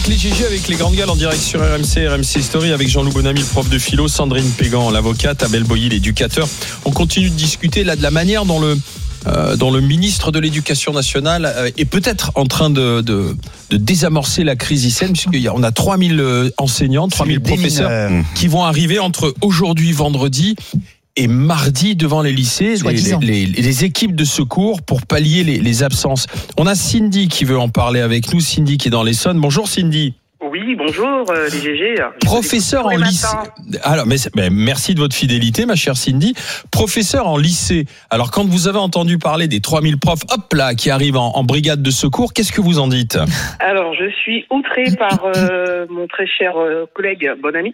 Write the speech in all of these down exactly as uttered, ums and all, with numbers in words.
les G G, avec les grandes gueules en direct sur R M C, R M C Story, avec Jean-Loup Bonamy, le prof de philo, Sandrine Pégan, l'avocate, Abel Boilly, l'éducateur. On continue de discuter là de la manière dont le, euh, dont le ministre de l'Éducation nationale euh, est peut-être en train de, de, de désamorcer la crise lycéenne, puisqu'on a trois mille enseignants, trois mille professeurs qui vont arriver entre aujourd'hui, vendredi, et mardi devant les lycées, les, les, les, les équipes de secours pour pallier les, les absences. On a Cindy qui veut en parler avec nous. Cindy qui est dans l'Essonne. Bonjour Cindy. Oui, bonjour euh, les G G. Professeur en lycée. Alors, mais, mais merci de votre fidélité, ma chère Cindy. Professeur en lycée. Alors, quand vous avez entendu parler des trois mille profs, hop là, qui arrivent en, en brigade de secours, qu'est-ce que vous en dites ? Alors, je suis outrée par euh, mon très cher euh, collègue, bon ami,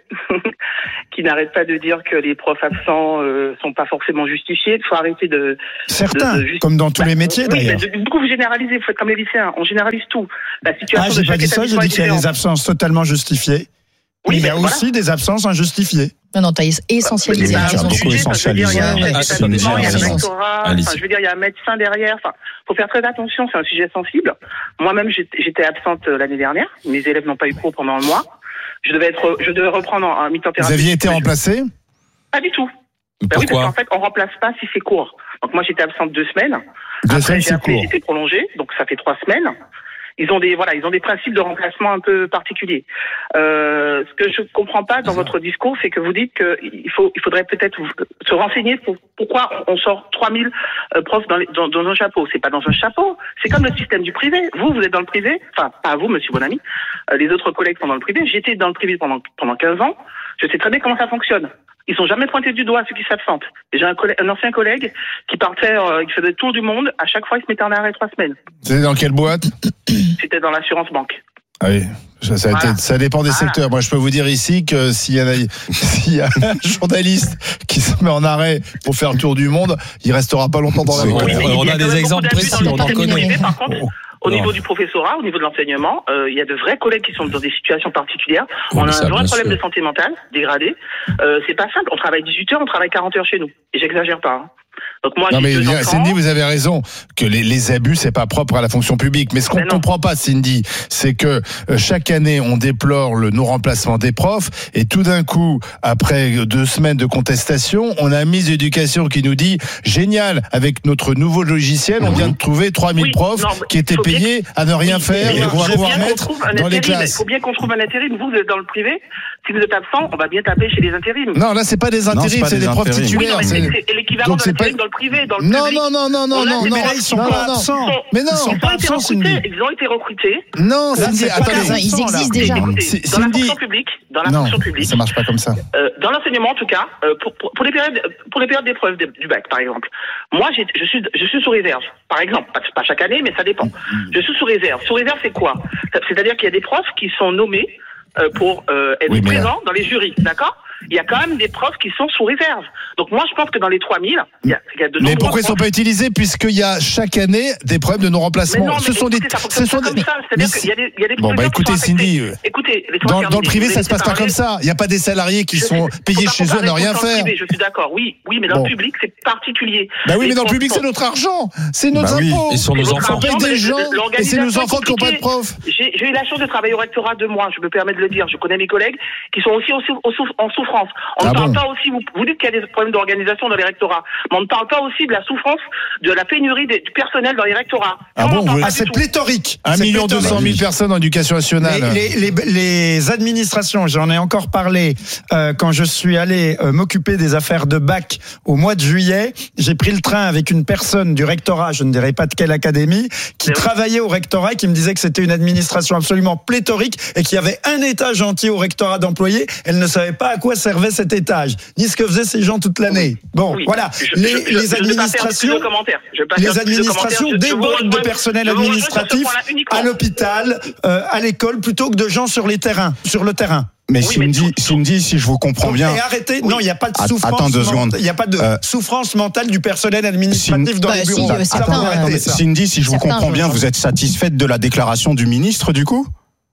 qui n'arrête pas de dire que les profs absents euh, sont pas forcément justifiés. Il faut arrêter de... Certains, de, de justi- comme dans tous bah, les métiers oui, d'ailleurs. Mais de, du coup, vous généralisez, vous faites comme les lycéens, on généralise tout. La situation ah, j'ai de pas dit ça, j'ai dit qu'il y a des absences totalement justifiées. Oui, mais il y a voilà. aussi des absences injustifiées. Non, non, t'as essentialisé. Bah, ils ont beaucoup essentialisé. Il y a un établissement, il y a un rectorat, enfin, je veux dire, il y a un médecin derrière. Enfin, faut faire très attention, c'est un sujet sensible. Moi-même, j'étais absente l'année dernière. Mes élèves n'ont pas eu cours pendant un mois. Je devais être, je devais reprendre en mi-temps thérapie. Vous aviez été remplacé ? Pas du tout. Pourquoi ? Oui, parce qu'en fait, on remplace pas si c'est court. Donc moi, j'étais absente deux semaines. Deux Après, semaines, j'ai c'est appelé, court. j'étais prolongée, donc ça fait trois semaines. Ils ont des voilà, ils ont des principes de remplacement un peu particuliers. Euh, ce que je comprends pas dans votre discours, c'est que vous dites que il faut, il faudrait peut-être se renseigner pour pourquoi on sort trois mille profs dans, les, dans, dans un chapeau. C'est pas dans un chapeau. C'est comme le système du privé. Vous, vous êtes dans le privé. Enfin, pas vous, Monsieur Bonamy. Euh, les autres collègues sont dans le privé. J'étais dans le privé pendant pendant quinze ans. Je sais très bien comment ça fonctionne. Ils sont jamais pointés du doigt ceux qui s'absentent. Et j'ai un, collègue, un ancien collègue qui partait, euh, qui faisait le tour du monde. À chaque fois, il se mettait en arrêt trois semaines. C'était dans quelle boîte ? C'était dans l'assurance banque. Ah oui, ça, ça, a Voilà. été, ça dépend des Voilà. secteurs. Moi, je peux vous dire ici que s'il y, a, s'il y a un journaliste qui se met en arrêt pour faire le tour du monde, il restera pas longtemps dans la boîte. Oui, mais on il y a quand des même exemples beaucoup d'abus précis, dans on le en système connaît. privé, par contre. Oh. Au Non. niveau du professorat, au niveau de l'enseignement, euh, il y a de vrais collègues qui sont dans des situations particulières. Oui, on a ça, un vrai bien problème sûr. de santé mentale, dégradé. Euh, c'est pas simple. On travaille dix-huit heures, on travaille quarante heures chez nous. Et j'exagère pas. Hein. Donc moi, Non j'ai mais deux enfants. Cindy, vous avez raison que les, les abus c'est pas propre à la fonction publique. Mais ce qu'on ne comprend pas, Cindy, c'est que euh, chaque année on déplore le non-remplacement des profs et tout d'un coup, après deux semaines de contestation, on a un ministre de l'Éducation qui nous dit génial, avec notre nouveau logiciel, on vient de trouver trois mille Oui, profs non, qui étaient payés que... à ne rien oui, faire et qu'on va pouvoir mettre dans les classes. Il faut bien qu'on trouve un intérim. Vous, vous êtes dans le privé. Si vous êtes absent, on va bien taper chez les intérims. Non, là c'est pas des intérims, pas c'est des des profs intérims. Oui, non, titulaires. mais c'est... c'est, c'est l'équivalent Donc d'un c'est intérim pas- dans le privé, dans le Non, public. non, non, non, non, On a non, des non. gens- Ils sont non, pas non, absents. sont- Mais non, ils ont pas été absents, recrutés, Cindy. ils ont été recrutés. Non, Là, Cindy, c'est pas attendez. des uns, ils existent déjà. Écoutez, C'est- dans la Cindy. fonction publique, dans la Non, fonction publique, ça marche pas comme ça. euh, dans l'enseignement en tout cas, euh, pour, pour, pour les périodes, pour les périodes d'épreuves de- du bac par exemple. Moi, j'ai, je suis, je suis sous réserve. Par exemple, pas, pas chaque année, mais ça dépend. Je suis sous réserve. Sous réserve, c'est quoi ? C'est-à-dire qu'il y a des profs qui sont nommés euh, pour euh, être Oui, mais- présents dans les jurys, d'accord ? Il y a quand même des profs qui sont sous réserve. Donc moi, je pense que dans les trois mille, il y a, il y a de Mais nombreux pourquoi ils sont profs- pas utilisés puisqu'il y a chaque année des problèmes de Mais non-remplacement. non, mais Ce sont des, écoutez, ça ce fonctionne sont pas des. comme ça. Mais C'est-à-dire qu'il y a des, il y a des Bon, bah professeurs qui écoutez, sont affectés. Cindy, euh, Écoutez, laissez-moi Dans, terminer. dans le privé, Vous ça se passe pas laissez comme parler. ça. Il n'y a pas des salariés qui Je sont sais, payés faut chez pas eux à ne comparer rien tout dans le faire. privé, je suis d'accord, oui, oui, mais dans Bon. le public, c'est particulier. Bah oui, Les mais dans le profs public, sont- c'est notre argent. C'est nos Bah oui, impôts. et sur nos C'est votre enfants. On paye argent, des mais gens et c'est l'organisation nos enfants est qui n'ont pas de compliquée. profs. J'ai, j'ai eu la chance de travailler au rectorat deux mois, je me permets de le dire. Je connais mes collègues qui sont aussi au sou- au sou- en souffrance. On Ah ne parle bon pas aussi, vous, vous dites qu'il y a des problèmes d'organisation dans les rectorats, mais on ne parle pas aussi de la souffrance, de la pénurie des- du personnel dans les rectorats. Ah Ça, on bon, en parle vous- pas ah, du c'est tout. Pléthorique. Un C'est million deux cent pléthorique. mille personnes en éducation nationale. Les, les, les, les administrations, j'en ai encore parlé euh, quand je suis allé euh, m'occuper des affaires de bac au mois de juillet. J'ai pris le train avec une personne du rectorat, je ne dirais pas de quelle académie, qui Mais oui. travaillait au rectorat et qui me disait que c'était une administration absolument pléthorique et qu'il y avait un étage entier au rectorat d'employés. Elle ne savait pas à quoi servait cet étage, ni ce que faisaient ces gens toute l'année. Bon, Oui. voilà. Je- les je- je- les je ne vais pas faire plus administrations... de commentaires. Je vais pas Les faire plus de administrations commentaires. Je- je vous débordent de rejoins- personnel je vous rejoins sur ce administratif point-là uniquement. à l'hôpital, euh, à l'école, plutôt que de gens sur les terrains, sur le terrain. Mais Oui, mais Cindy, tout- Cindy, si je vous comprends bien. Et arrêtez, non, il n'y a pas de Att- souffrance. attends deux ment- secondes. Il n'y a pas de Euh, souffrance mentale du personnel administratif Cin- dans Bah, les si, bureaux. euh, Ça, certains, faut arrêter euh, ça. Cindy, si je vous Certains, comprends bien, je- vous êtes satisfaite de la déclaration du ministre, du coup ?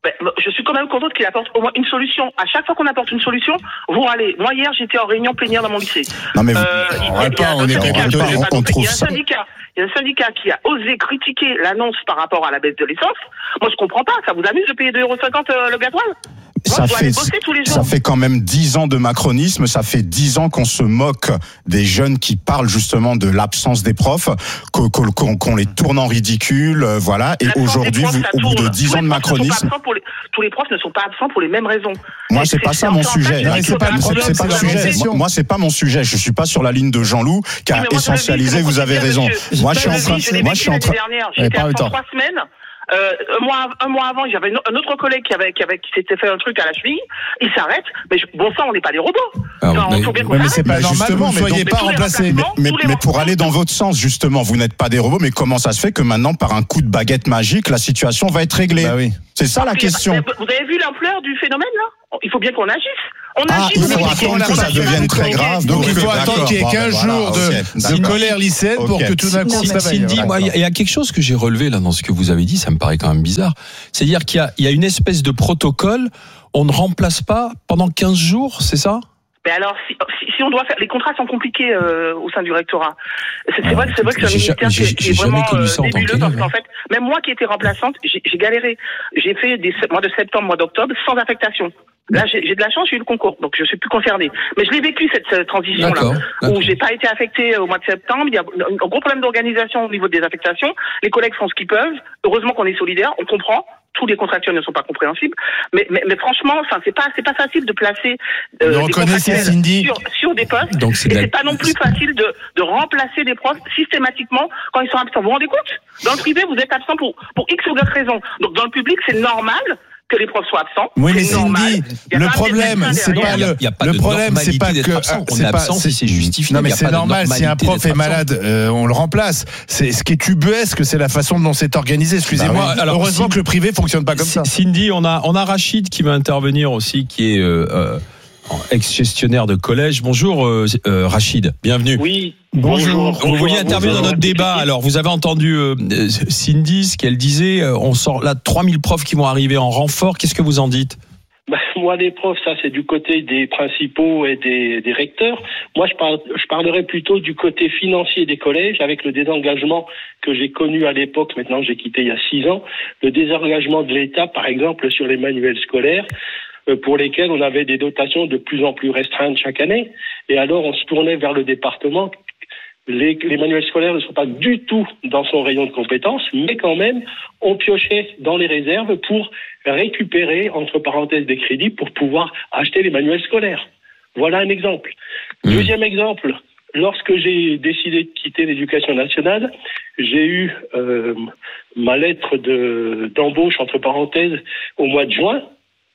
Ben, je suis quand même contente qu'il apporte au moins une solution. À chaque fois qu'on apporte une solution, vous râlez. Moi, hier, j'étais en réunion plénière dans mon lycée. Non, mais vous, Euh, il y a- on râle il y a pas, un on est syndicat- pas- je vais on- pas on nommer, trouve il y a un ça. syndicat, il y a un syndicat qui a osé critiquer l'annonce par rapport à la baisse de l'essence. Moi, je comprends pas. Ça vous amuse de payer deux euros cinquante euh, le gasoil? Moi, Ça je dois aller fait, bosser tous les jours. ça fait quand même dix ans de macronisme, ça fait dix ans qu'on se moque des jeunes qui parlent justement de l'absence des profs, qu'on, qu'on, qu'on les tourne en ridicule, euh, voilà. Et L'absence aujourd'hui, des profs, vous, ça au bout de tourne. dix Tous ans les de profs ne sont pas macronisme, absents pour les- Tous les profs ne sont pas absents pour les mêmes raisons. moi Et c'est pas ça mon en fait, sujet. je dis Non, qu'il c'est faut pas faire le un problème, procès, C'est pas le c'est c'est un sujet. procès. Moi, moi, c'est pas mon sujet. Je suis pas sur la ligne de Jean-Loup qui a Oui, mais moi, je le vis, essentialisé. je Vous le avez vis, raison. monsieur. Moi, je suis en le train. vis, je l'ai Moi, vécu je suis en l'année train. dernière. Eh, J'étais pas le absent temps. trois semaines. Euh, un mois, un mois avant, j'avais un autre collègue qui avait, qui avait, qui s'était fait un truc à la cheville. Il s'arrête. Mais je, bon sang, on n'est pas des robots. Ah, Enfin, mais- faut bien qu'on Ouais, mais s'arrête. c'est pas Mais normal que justement, vous mais ne soyez donc- pas tous les remplacé. remplacements, Mais, tous les mais pour morceaux- aller dans votre sens, justement, vous n'êtes pas des robots, mais comment ça se fait que maintenant, par un coup de baguette magique, la situation va être réglée? Bah oui. C'est ça la Puis, question. mais Vous avez vu l'ampleur du phénomène là? Il faut bien qu'on agisse. On Ah, agit. il vous faut expliquez, attendre on que ça agit. devienne très Ok. grave. Donc il faut D'accord, attendre qu'il y ait bon, quinze ben voilà, jours de, ok, de d'accord. colère lycéenne pour Ok. que tout d'un coup Non, ça mais vaille. Cindy, moi, il y a- il y a quelque chose que j'ai relevé là dans ce que vous avez dit, ça me paraît quand même bizarre. C'est-à-dire qu'il y a, il y a une espèce de protocole, on ne remplace pas pendant quinze jours, c'est ça? Mais alors, si, si, si on doit faire, les contrats sont compliqués euh, au sein du rectorat. C'est c'est Ah, vrai que c'est vrai que c'est un j'ai ministère jamais- qui, est- qui j'ai est jamais vraiment connu euh, ça en tant nébuleux qu'élève, parce hein. qu'en fait, même moi qui étais remplaçante, j'ai j'ai galéré. J'ai fait des mois de septembre, mois d'octobre sans affectation. Là, j'ai j'ai de la chance, j'ai eu le concours, donc je suis plus concernée. Mais je l'ai vécu cette, cette transition-là, D'accord, où d'accord. j'ai pas été affectée au mois de septembre. Il y a un gros problème d'organisation au niveau des affectations. Les collègues font ce qu'ils peuvent. Heureusement qu'on est solidaires, on comprend. Tous les contractuels ne sont pas compréhensibles, mais, mais, mais franchement, enfin, c'est pas, c'est pas facile de placer Vous euh, des reconnaissez, contractuels Cindy sur, sur des postes. Donc, c'est Et de la- c'est pas non plus facile de, de remplacer des profs systématiquement quand ils sont absents. Vous vous rendez compte? Dans le privé, vous êtes absent pour, pour X ou Y raison. Donc, dans le public, c'est normal que les profs soient absents. Oui, mais C'est normal. Cindy, Il y a le quand même des problème, médecins c'est derrière. pas Il y a- le, il y a pas le de problème, c'est pas normalité que d'être absent. On c'est est pas- absent si c'est justifié. Non, Il mais y a c'est pas de normal. Si un normalité prof est d'être absent. malade, euh, on le remplace. C'est ce qui est ubuesque, c'est la façon dont c'est organisé. Excusez-moi. Bah oui. Alors, Heureusement si- que le privé fonctionne pas comme ça. Cindy, on a, on a Rachid qui va intervenir aussi, qui est euh, euh, ex-gestionnaire de collège. Bonjour euh, euh, Rachid, bienvenue. Oui. Bonjour. Vous vouliez intervenir dans notre débat. Alors, Alors, vous avez entendu euh, euh, Cindy, ce qu'elle disait. euh, On sort là trois mille profs qui vont arriver en renfort. Qu'est-ce que vous en dites? bah, moi, les profs, ça, c'est du côté des principaux et des, des recteurs. Moi, je, parle, je parlerai plutôt du côté financier des collèges, avec le désengagement que j'ai connu à l'époque. Maintenant, j'ai quitté il y a six ans. Le désengagement de l'État, par exemple, sur les manuels scolaires, euh, pour lesquels on avait des dotations de plus en plus restreintes chaque année. Et alors, on se tournait vers le département. Les, les manuels scolaires ne sont pas du tout dans son rayon de compétences, mais quand même, on piochait dans les réserves pour récupérer, entre parenthèses, des crédits pour pouvoir acheter les manuels scolaires. Voilà un exemple. Mmh. Deuxième exemple, lorsque j'ai décidé de quitter l'éducation nationale, j'ai eu euh, ma lettre de, d'embauche, entre parenthèses, au mois de juin.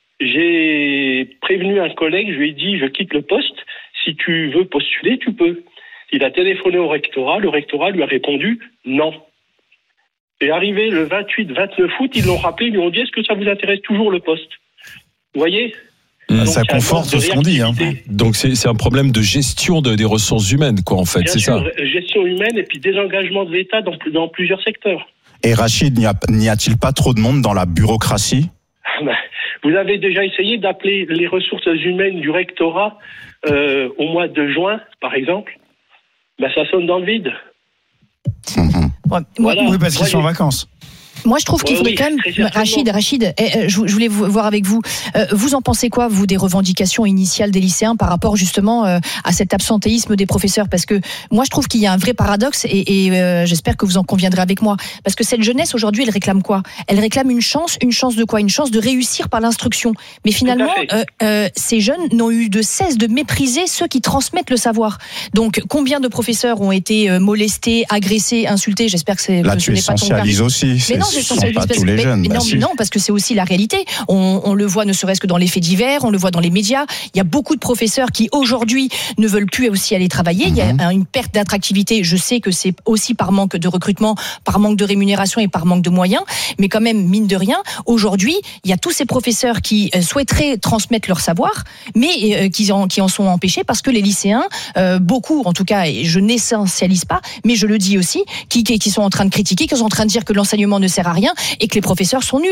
J'ai prévenu un collègue, je lui ai dit, je quitte le poste, si tu veux postuler, tu peux. Il a téléphoné au rectorat, le rectorat lui a répondu non. Et arrivé le vingt-huit vingt-neuf août, ils l'ont rappelé, ils lui ont dit est-ce que ça vous intéresse toujours le poste? Vous voyez? Mmh. Donc, Ça il y a un conforte manque de ce qu'on dit, hein. réactivité. Donc c'est c'est un problème de gestion de, des ressources humaines, quoi, en fait, Bien c'est sûr, ça. gestion humaine et puis désengagement de l'État dans, dans plusieurs secteurs. Et Rachid, n'y a- n'y a-t-il pas trop de monde dans la bureaucratie? Vous avez déjà essayé d'appeler les ressources humaines du rectorat euh, au mois de juin, par exemple? Ben, ça sonne dans le vide. Mhm. Ouais, moi, Voilà. Oui, parce qu'ils Voyez. sont en vacances. Moi, je trouve qu'il Ouais, faudrait oui, quand même, très certainement. Rachid, Rachid, eh, eh, je je voulais vous- voir avec vous. Euh, Vous en pensez quoi, vous, des revendications initiales des lycéens par rapport justement euh, à cet absentéisme des professeurs? Parce que moi, je trouve qu'il y a un vrai paradoxe et, et euh, j'espère que vous en conviendrez avec moi. Parce que cette jeunesse aujourd'hui, elle réclame quoi? Elle réclame une chance, une chance de quoi? Une chance de réussir par l'instruction. Mais finalement, fait. euh, euh, ces jeunes n'ont eu de cesse de mépriser ceux qui transmettent le savoir. Donc, combien de professeurs ont été euh, molestés, agressés, insultés? J'espère que c'est Là, que tu ce n'est pas ton cas. essentialises aussi. Mais C'est- non, ce sont j'essentialise pas parce tous que- les mais- jeunes. mais Bah, non, si. non, parce que c'est aussi la réalité. On, on le voit ne serait-ce que dans les faits divers, on le voit dans les médias. Il y a beaucoup de professeurs qui aujourd'hui ne veulent plus aussi aller travailler. Il y a Mhm. une perte d'attractivité. Je sais que c'est aussi par manque de recrutement, par manque de rémunération et par manque de moyens. Mais quand même, mine de rien, aujourd'hui, il y a tous ces professeurs qui euh, souhaiteraient transmettre leur savoir, mais euh, qui, en, qui en sont empêchés parce que les lycéens, euh, beaucoup en tout cas, et je n'essentialise pas, mais je le dis aussi, qui, qui, qui sont en train de critiquer, qui sont en train de dire que l'enseignement ne sert à rien et que les professeurs sont nuls.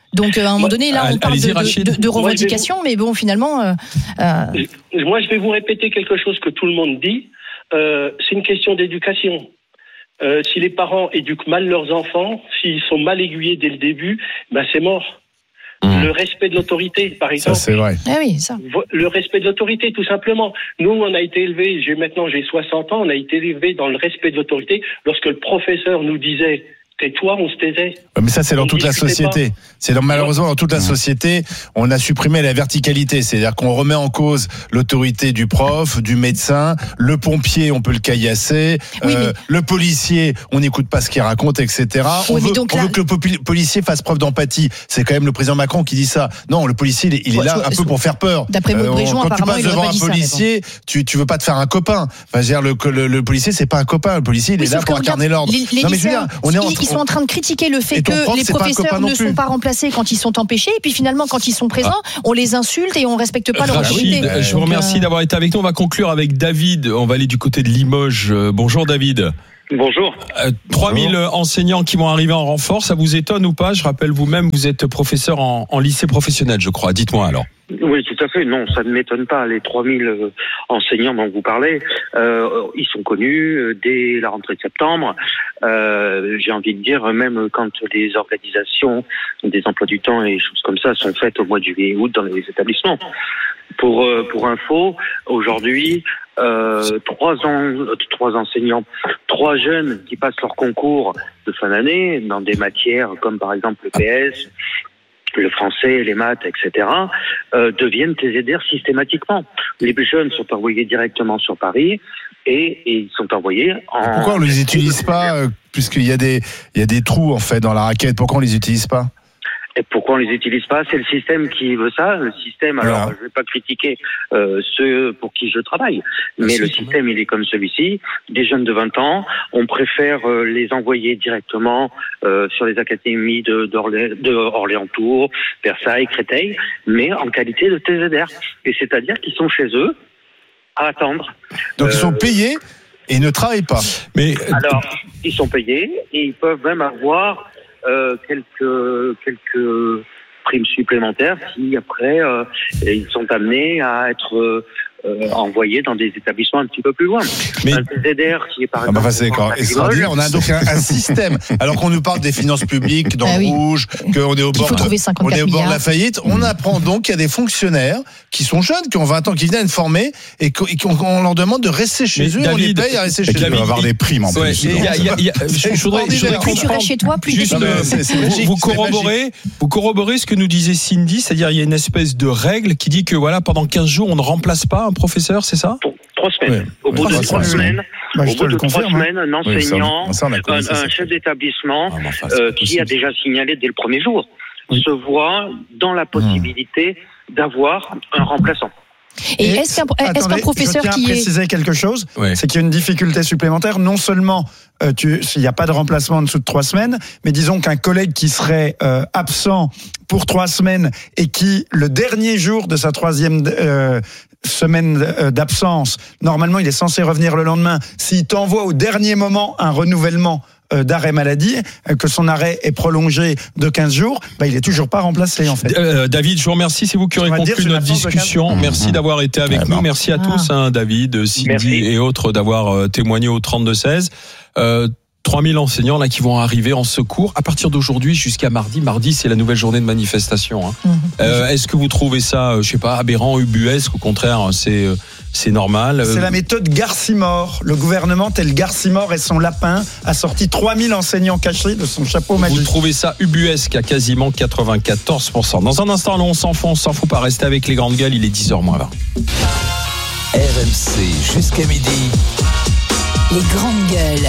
Donc à un moment donné, là, on parle Allez-y, de, Rachid. de, de revendications, mais bon, finalement. Euh, euh... Moi, je vais vous répéter quelque chose que tout le monde dit. Euh, c'est une question d'éducation. Euh, si les parents éduquent mal leurs enfants, s'ils sont mal aiguillés dès le début, ben c'est mort. Mmh. Le respect de l'autorité, par exemple. Ça, c'est vrai. Ah oui, ça. Le respect de l'autorité, tout simplement. Nous, on a été élevés, j'ai maintenant j'ai soixante ans, on a été élevés dans le respect de l'autorité. Lorsque le professeur nous disait tais-toi, on se taisait. Mais ça, c'est dans toute la société. Pas. C'est dans, malheureusement dans toute la société, on a supprimé la verticalité. C'est-à-dire qu'on remet en cause l'autorité du prof, du médecin, le pompier, on peut le caillasser, oui, euh, mais... le policier, on n'écoute pas ce qu'il raconte, et cetera. Oui, on veut, donc on là... veut que le popul- policier fasse preuve d'empathie. C'est quand même le président Macron qui dit ça. Non, le policier, il est, il est ouais, là je... un peu pour faire peur. D'après Maud Bréjon, euh, quand tu passes devant un policier, ça, tu, tu veux pas te faire un copain. Enfin, je veux dire, le, le, le policier, c'est pas un copain. Le policier, il oui, est là pour incarner l'ordre. Les, les non, mais lycéens, on est en, ils, ils sont en train de critiquer le fait que prof, les professeurs ne sont pas remplacés quand ils sont empêchés, et puis finalement, quand ils sont présents, ah. on les insulte et on respecte pas leur autorité. Rachid, je vous remercie euh... d'avoir été avec nous. On va conclure avec David. On va aller du côté de Limoges. Bonjour David. Bonjour. Euh, trois mille enseignants qui vont arriver en renfort, ça vous étonne ou pas? Je rappelle vous-même, vous êtes professeur en, en lycée professionnel, je crois. Dites-moi alors. Oui, tout à fait. Non, ça ne m'étonne pas. Les trois mille enseignants dont vous parlez, euh, ils sont connus dès la rentrée de septembre. Euh, j'ai envie de dire, même quand les organisations des emplois du temps et choses comme ça sont faites au mois de juillet et août dans les établissements. Pour euh, pour info, aujourd'hui, euh, trois ans, trois enseignants, trois jeunes qui passent leur concours de fin d'année dans des matières comme par exemple le P S, le français, les maths, et cetera, euh, deviennent T Z D R systématiquement. Les jeunes sont envoyés directement sur Paris et, et ils sont envoyés en... Pourquoi on ne les utilise pas, euh, puisqu'il y a des, il y a des trous en fait dans la raquette, pourquoi on les utilise pas? Et pourquoi on les utilise pas? C'est le système qui veut ça. Le système, alors voilà. Je vais pas critiquer euh, ceux pour qui je travaille, mais Merci, le système il est comme celui-ci. Des jeunes de vingt ans, on préfère euh, les envoyer directement euh, sur les académies de, d'Orlé, de Orléans-Tours, Versailles, Créteil, mais en qualité de T Z D R. Et c'est-à-dire qu'ils sont chez eux à attendre. Donc euh, ils sont payés et ils ne travaillent pas. Mais alors ils sont payés et ils peuvent même avoir Euh, quelques quelques primes supplémentaires si après euh, ils sont amenés à être euh, euh, envoyés dans des établissements un petit peu plus loin. Mais un T Z D R qui est par exemple. Ah bah c'est extraordinaire. On a donc un, un système. Alors qu'on nous parle des finances publiques dans ah oui. le rouge, qu'on est au bord, on est au bord de la faillite. On apprend donc qu'il y a des fonctionnaires qui sont jeunes, qui ont vingt ans, qui viennent former et qu'on on leur demande de rester chez mais eux. David, on les paye à rester chez eux. Ils doivent avoir des primes en ouais, plus. Il y a, il y a, il y a, je voudrais, je voudrais plus tu restes chez toi, plus juste, euh, c'est, c'est magique, vous, corroborez, vous corroborez ce que nous disait Cindy, c'est-à-dire il y a une espèce de règle qui dit que voilà pendant quinze jours on ne remplace pas un professeur, c'est ça? Trois semaines. Ouais. Au bout de trois semaines, bah, au bout de trois semaines, un enseignant, oui, ça, ça, un, un chef d'établissement ah, enfin, euh, qui a déjà signalé dès le premier jour, oui. se voit dans la possibilité mmh. d'avoir un remplaçant. Et, Et est-ce qu'un, attendez, est-ce qu'un professeur je tiens qui à préciser est... quelque chose, ouais. c'est qu'il y a une difficulté supplémentaire. Non seulement euh, tu, il n'y a pas de remplacement en dessous de trois semaines, mais disons qu'un collègue qui serait euh, absent pour trois semaines et qui, le dernier jour de sa troisième euh, semaine d'absence, normalement il est censé revenir le lendemain, s'il t'envoie au dernier moment un renouvellement euh, d'arrêt maladie, euh, que son arrêt est prolongé de quinze jours, bah, il est toujours pas remplacé en fait. Euh, David, je vous remercie, c'est vous qui aurez conclu dire, notre discussion. Merci mmh. d'avoir été avec ah, nous. Bon. Merci à ah. tous, hein, David, Cindy Merci. et autres, d'avoir euh, témoigné au trente-deux seize. Euh, trois mille enseignants là qui vont arriver en secours à partir d'aujourd'hui jusqu'à mardi. Mardi, c'est la nouvelle journée de manifestation. Hein. Mmh. Euh, est-ce que vous trouvez ça, je sais pas, aberrant, ubuesque? Au contraire, c'est c'est normal. C'est la méthode Garcimore. Le gouvernement, tel Garcimore et son lapin, a sorti trois mille enseignants cachés de son chapeau magique. Vous trouvez ça ubuesque à quasiment quatre-vingt-quatorze pour cent. Dans un instant, là, on s'en fout, on s'en fout pas. Rester avec les grandes gueules. Il est dix heures moins vingt. R M C jusqu'à midi. Les grandes gueules.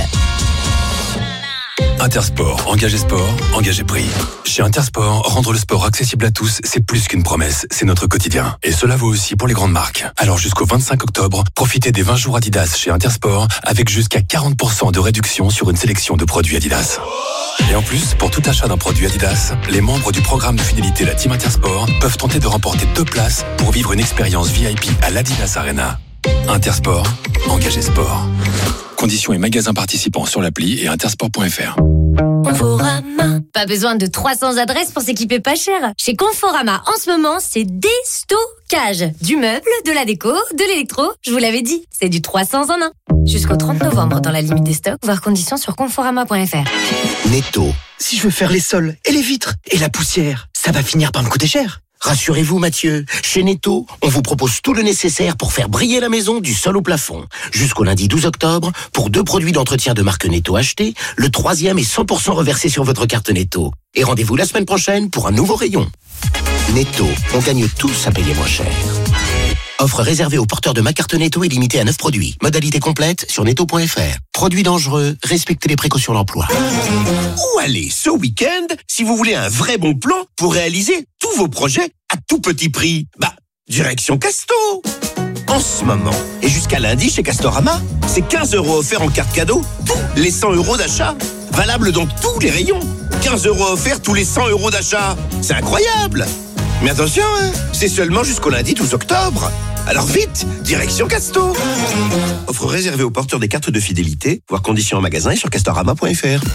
Intersport, engagé sport, engagé prix. Chez Intersport, rendre le sport accessible à tous, c'est plus qu'une promesse, c'est notre quotidien. Et cela vaut aussi pour les grandes marques. Alors jusqu'au vingt-cinq octobre, profitez des vingt jours Adidas chez Intersport avec jusqu'à quarante pour cent de réduction sur une sélection de produits Adidas. Et en plus, pour tout achat d'un produit Adidas, les membres du programme de fidélité La Team Intersport peuvent tenter de remporter deux places pour vivre une expérience V I P à l'Adidas Arena. Intersport, engagé sport. Conditions et magasins participants sur l'appli et intersport point f r. Conforama. Pas besoin de trois cents adresses pour s'équiper pas cher. Chez Conforama, en ce moment, c'est déstockage. Du meuble, de la déco, de l'électro. Je vous l'avais dit, c'est du trois cents en un. Jusqu'au trente novembre dans la limite des stocks, voir conditions sur conforama point f r. Netto. Si je veux faire les sols et les vitres et la poussière, ça va finir par me coûter cher. Rassurez-vous Mathieu, chez Netto, on vous propose tout le nécessaire pour faire briller la maison du sol au plafond. Jusqu'au lundi douze octobre, pour deux produits d'entretien de marque Netto achetés, le troisième est cent pour cent reversé sur votre carte Netto. Et rendez-vous la semaine prochaine pour un nouveau rayon. Netto, on gagne tous à payer moins cher. Offre réservée aux porteurs de ma carte Netto et limitée à neuf produits. Modalité complète sur netto point f r. Produits dangereux, respectez les précautions d'emploi. Où aller ce week-end si vous voulez un vrai bon plan pour réaliser tous vos projets à tout petit prix? Bah, direction Casto. En ce moment, et jusqu'à lundi chez Castorama, c'est quinze euros offerts en carte cadeau, tous les cent euros d'achat. Valable dans tous les rayons. quinze euros offerts tous les cent euros d'achat. C'est incroyable! Mais attention, hein, c'est seulement jusqu'au lundi douze octobre. Alors vite, direction Casto. Offre réservée aux porteurs des cartes de fidélité. Voir conditions en magasin et sur castorama point f r.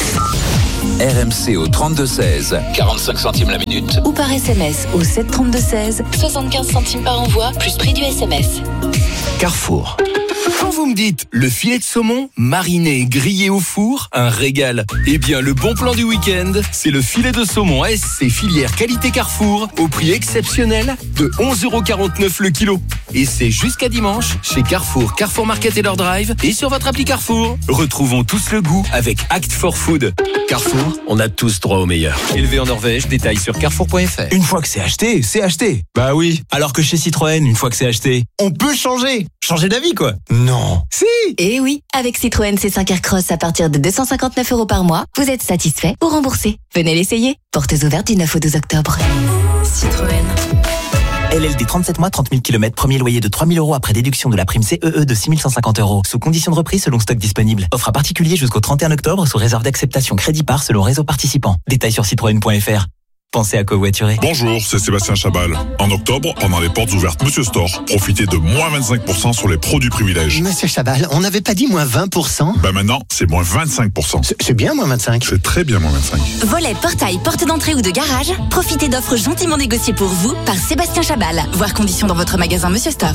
R M C au trente-deux seize, quarante-cinq centimes la minute. Ou par S M S au sept trente-deux seize, soixante-quinze centimes par envoi, plus prix du S M S. Carrefour. Quand vous me dites le filet de saumon, mariné et grillé au four, un régal. Eh bien, le bon plan du week-end, c'est le filet de saumon S C filière qualité Carrefour, au prix exceptionnel de onze euros quarante-neuf le kilo. Et c'est jusqu'à dimanche, chez Carrefour, Carrefour Market et leur drive, et sur votre appli Carrefour. Retrouvons tous le goût avec Act for Food. Carrefour, on a tous droit au meilleur. Élevé en Norvège, détail sur carrefour point f r. Une fois que c'est acheté, c'est acheté. Bah oui. Alors que chez Citroën, une fois que c'est acheté, on peut changer. Changer d'avis, quoi. Non. Si. Et oui, avec Citroën C cinq Aircross à partir de deux cent cinquante-neuf euros par mois, vous êtes satisfait ou remboursé. Venez l'essayer. Portes ouvertes du neuf au douze octobre. Citroën. L L D trente-sept mois, trente mille kilomètres, premier loyer de trois mille euros après déduction de la prime C E E de six mille cent cinquante euros. Sous condition de reprise selon stock disponible. Offre à particulier jusqu'au trente et un octobre sous réserve d'acceptation crédit par selon réseau participant. Détails sur citroën point f r. Pensez à covoiturer. Bonjour, c'est Sébastien Chabal. En octobre, pendant les portes ouvertes Monsieur Store, profitez de moins vingt-cinq pour cent sur les produits privilèges. Monsieur Chabal, on n'avait pas dit moins vingt pour cent? Bah maintenant, c'est moins vingt-cinq pour cent. C'est bien moins vingt-cinq. C'est très bien moins vingt-cinq. Volet, portail, porte d'entrée ou de garage, profitez d'offres gentiment négociées pour vous par Sébastien Chabal. Voir conditions dans votre magasin Monsieur Store.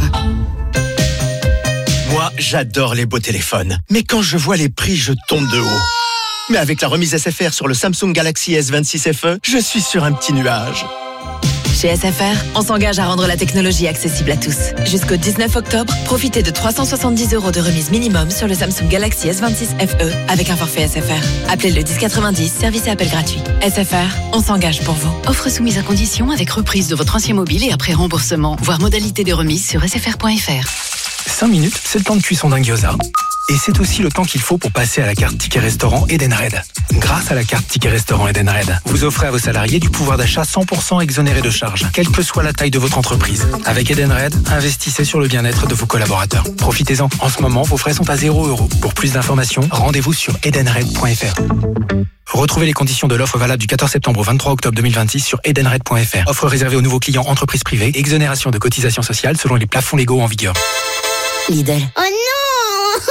Moi, j'adore les beaux téléphones. Mais quand je vois les prix, je tombe de haut. Mais avec la remise S F R sur le Samsung Galaxy S vingt-six F E, je suis sur un petit nuage. Chez S F R, on s'engage à rendre la technologie accessible à tous. Jusqu'au dix-neuf octobre, profitez de trois cent soixante-dix euros de remise minimum sur le Samsung Galaxy S vingt-six F E avec un forfait S F R. Appelez le dix quatre-vingt-dix, service et appel gratuit. S F R, on s'engage pour vous. Offre soumise à condition avec reprise de votre ancien mobile et après remboursement. Voir modalité de remise sur s f r point f r. cinq minutes, c'est le temps de cuisson d'un gyoza. Et c'est aussi le temps qu'il faut pour passer à la carte Ticket Restaurant Edenred. Grâce à la carte Ticket Restaurant Edenred, vous offrez à vos salariés du pouvoir d'achat cent pour cent exonéré de charges, quelle que soit la taille de votre entreprise. Avec Edenred, investissez sur le bien-être de vos collaborateurs. Profitez-en. En ce moment, vos frais sont à zéro euro. Pour plus d'informations, rendez-vous sur edenred point f r. Retrouvez les conditions de l'offre valable du quatorze septembre au vingt-trois octobre deux mille vingt-six sur edenred point f r. Offre réservée aux nouveaux clients entreprises privées. Exonération de cotisations sociales selon les plafonds légaux en vigueur. Lidl. Oh non!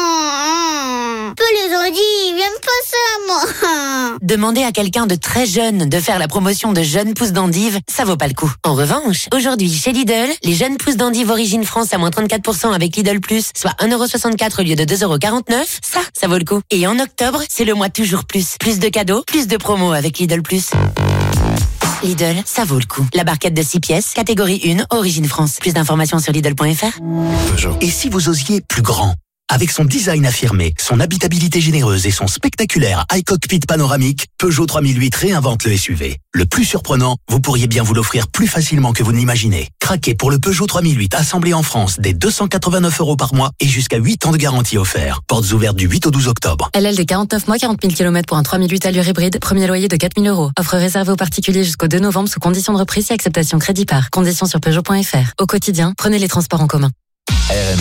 Peu les ondits, j'aime pas ça, moi. Demander à quelqu'un de très jeune de faire la promotion de jeunes pousses d'endives, ça vaut pas le coup. En revanche, aujourd'hui, chez Lidl, les jeunes pousses d'endives Origine France à moins trente-quatre pour cent avec Lidl Plus, soit un euro soixante-quatre au lieu de deux euros quarante-neuf, ça, ça vaut le coup. Et en octobre, c'est le mois toujours plus. Plus de cadeaux, plus de promos avec Lidl Plus. Lidl, ça vaut le coup. La barquette de six pièces, catégorie un, Origine France. Plus d'informations sur Lidl point f r. Et si vous osiez plus grand? Avec son design affirmé, son habitabilité généreuse et son spectaculaire iCockpit panoramique, Peugeot trois mille huit réinvente le S U V. Le plus surprenant, vous pourriez bien vous l'offrir plus facilement que vous ne l'imaginez. Craquez pour le Peugeot trois mille huit assemblé en France dès deux cent quatre-vingt-neuf euros par mois et jusqu'à huit ans de garantie offert. Portes ouvertes du huit au douze octobre. L L D quarante-neuf mois, quarante mille kilomètres pour un trois mille huit allure hybride, premier loyer de quatre mille euros. Offre réservée aux particuliers jusqu'au deux novembre sous condition de reprise et acceptation crédit par. Conditions sur Peugeot point f r. Au quotidien, prenez les transports en commun. R M